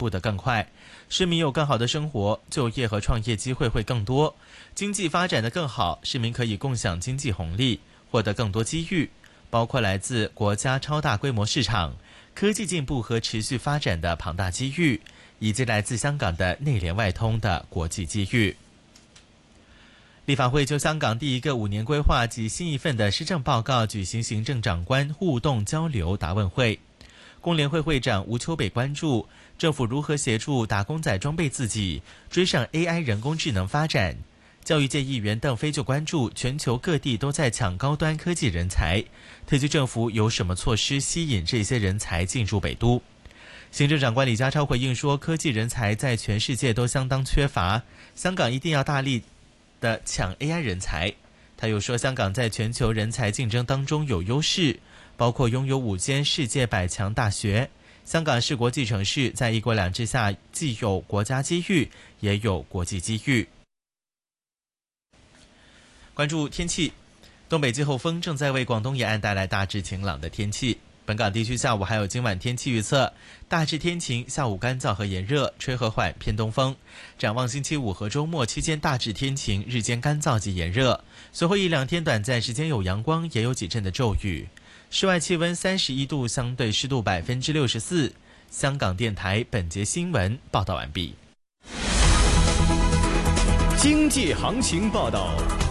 步得更快，市民有更好的生活，就业和创业机会会更多，经济发展得更好，市民可以共享经济红利，获得更多机遇，包括来自国家超大规模市场、科技进步和持续发展的庞大机遇，以及来自香港的内联外通的国际机遇。立法会就香港第一个5年规划及新一份的施政报告举行行政长官互动交流答问会。工联会会长吴秋北关注政府如何协助打工仔装备自己，追上 AI 人工智能发展。教育界议员邓飞就关注全球各地都在抢高端科技人才，特区政府有什么措施吸引这些人才进驻北都？行政长官李家超回应说，科技人才在全世界都相当缺乏，香港一定要大力的抢 AI 人才。他又说，香港在全球人才竞争当中有优势，包括拥有5间世界100强大学。香港是国际城市，在一国两制下，既有国家机遇，也有国际机遇。关注天气，东北季候风正在为广东沿岸带来大致晴朗的天气。本港地区下午还有今晚天气预测，大致天晴，下午干燥和炎热，吹和缓偏东风。展望星期五和周末期间大致天晴，日间干燥及炎热，随后1-2天短暂时间有阳光，也有几阵的骤雨。室外气温31度，相对湿度64%。香港电台本节新闻报道完毕。 经济行情报道。